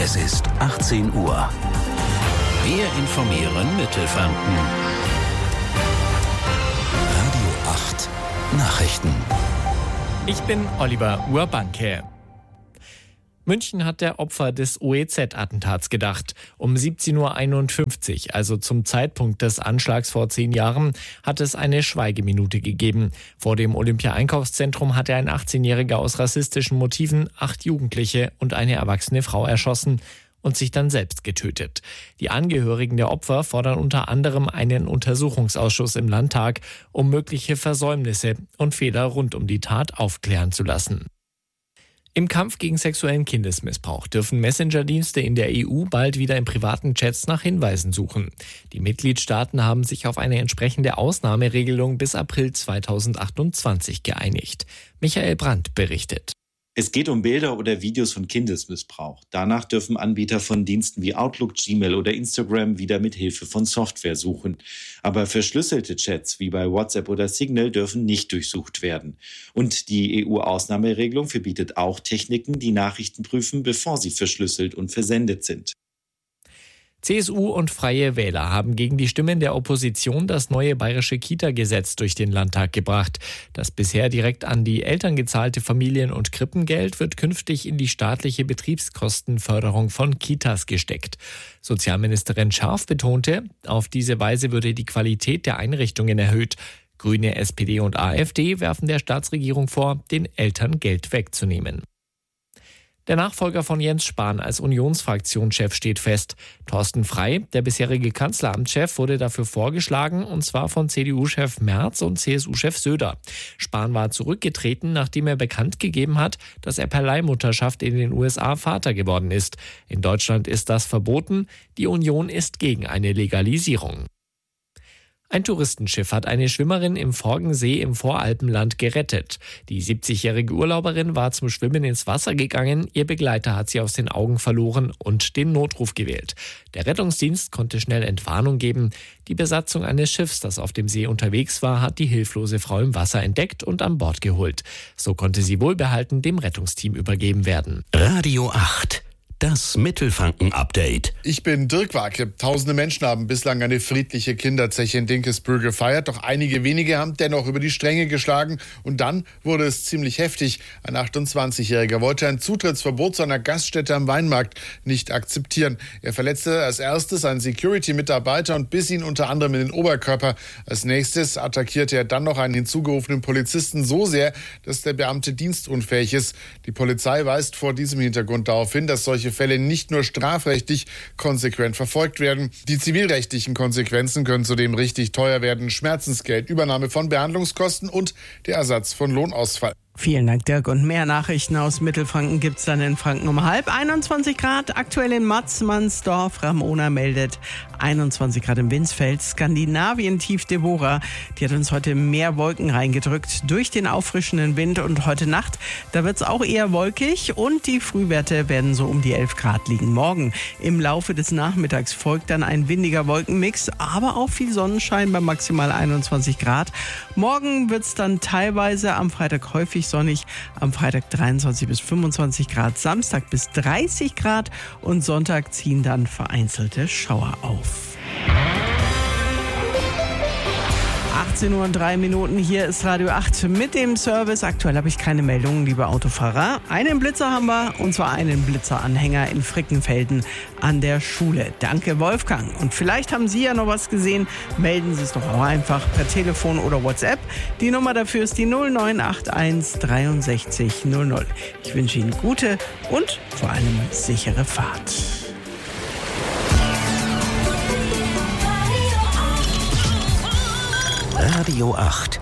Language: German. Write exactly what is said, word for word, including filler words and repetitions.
Es ist achtzehn Uhr. Wir informieren Mittelfranken. Radio acht Nachrichten. Ich bin Oliver Urbanke. München hat der Opfer des O E Z-Attentats gedacht. Um siebzehn Uhr einundfünfzig, also zum Zeitpunkt des Anschlags vor zehn Jahren, hat es eine Schweigeminute gegeben. Vor dem Olympia-Einkaufszentrum hatte ein achtzehnjähriger aus rassistischen Motiven acht Jugendliche und eine erwachsene Frau erschossen und sich dann selbst getötet. Die Angehörigen der Opfer fordern unter anderem einen Untersuchungsausschuss im Landtag, um mögliche Versäumnisse und Fehler rund um die Tat aufklären zu lassen. Im Kampf gegen sexuellen Kindesmissbrauch dürfen Messenger-Dienste in der E U bald wieder in privaten Chats nach Hinweisen suchen. Die Mitgliedstaaten haben sich auf eine entsprechende Ausnahmeregelung bis April zweitausendachtundzwanzig geeinigt. Michael Brandt berichtet. Es geht um Bilder oder Videos von Kindesmissbrauch. Danach dürfen Anbieter von Diensten wie Outlook, Gmail oder Instagram wieder mit Hilfe von Software suchen. Aber verschlüsselte Chats wie bei WhatsApp oder Signal dürfen nicht durchsucht werden. Und die E U-Ausnahmeregelung verbietet auch Techniken, die Nachrichten prüfen, bevor sie verschlüsselt und versendet sind. C S U und Freie Wähler haben gegen die Stimmen der Opposition das neue bayerische Kita-Gesetz durch den Landtag gebracht. Das bisher direkt an die Eltern gezahlte Familien- und Krippengeld wird künftig in die staatliche Betriebskostenförderung von Kitas gesteckt. Sozialministerin Scharf betonte, auf diese Weise würde die Qualität der Einrichtungen erhöht. Grüne, S P D und AfD werfen der Staatsregierung vor, den Eltern Geld wegzunehmen. Der Nachfolger von Jens Spahn als Unionsfraktionschef steht fest. Thorsten Frey, der bisherige Kanzleramtschef, wurde dafür vorgeschlagen, und zwar von C D U-Chef Merz und C S U-Chef Söder. Spahn war zurückgetreten, nachdem er bekannt gegeben hat, dass er per Leihmutterschaft in den U S A Vater geworden ist. In Deutschland ist das verboten. Die Union ist gegen eine Legalisierung. Ein Touristenschiff hat eine Schwimmerin im Forgensee im Voralpenland gerettet. Die siebzigjährige Urlauberin war zum Schwimmen ins Wasser gegangen. Ihr Begleiter hat sie aus den Augen verloren und den Notruf gewählt. Der Rettungsdienst konnte schnell Entwarnung geben. Die Besatzung eines Schiffs, das auf dem See unterwegs war, hat die hilflose Frau im Wasser entdeckt und an Bord geholt. So konnte sie wohlbehalten dem Rettungsteam übergeben werden. Radio acht. Das Mittelfranken-Update. Ich bin Dirk Wake. Tausende Menschen haben bislang eine friedliche Kinderzeche in Dinkelsbühl gefeiert. Doch einige wenige haben dennoch über die Stränge geschlagen. Und dann wurde es ziemlich heftig. Ein achtundzwanzigjähriger wollte ein Zutrittsverbot zu einer Gaststätte am Weinmarkt nicht akzeptieren. Er verletzte als erstes einen Security-Mitarbeiter und biss ihn unter anderem in den Oberkörper. Als nächstes attackierte er dann noch einen hinzugerufenen Polizisten so sehr, dass der Beamte dienstunfähig ist. Die Polizei weist vor diesem Hintergrund darauf hin, dass solche Fälle nicht nur strafrechtlich konsequent verfolgt werden. Die zivilrechtlichen Konsequenzen können zudem richtig teuer werden. Schmerzensgeld, Übernahme von Behandlungskosten und der Ersatz von Lohnausfall. Vielen Dank, Dirk. Und mehr Nachrichten aus Mittelfranken gibt's dann in Franken um halb. einundzwanzig Grad, aktuell in Matzmannsdorf. Ramona meldet einundzwanzig Grad im Winsfeld. Skandinavien tief Deborah, die hat uns heute mehr Wolken reingedrückt durch den auffrischenden Wind. Und heute Nacht, da wird's auch eher wolkig und die Frühwerte werden so um die elf Grad liegen. Morgen im Laufe des Nachmittags folgt dann ein windiger Wolkenmix, aber auch viel Sonnenschein bei maximal einundzwanzig Grad. Morgen wird's dann teilweise am Freitag häufig sonnig, am Freitag dreiundzwanzig bis fünfundzwanzig Grad, Samstag bis dreißig Grad und Sonntag ziehen dann vereinzelte Schauer auf. achtzehn Uhr und drei Minuten, hier ist Radio acht mit dem Service. Aktuell habe ich keine Meldungen, liebe Autofahrer. Einen Blitzer haben wir, und zwar einen Blitzeranhänger in Frickenfelden an der Schule. Danke, Wolfgang. Und vielleicht haben Sie ja noch was gesehen. Melden Sie es doch auch einfach per Telefon oder WhatsApp. Die Nummer dafür ist die null neun acht eins dreiundsechzig null null. Ich wünsche Ihnen gute und vor allem sichere Fahrt. Radio acht.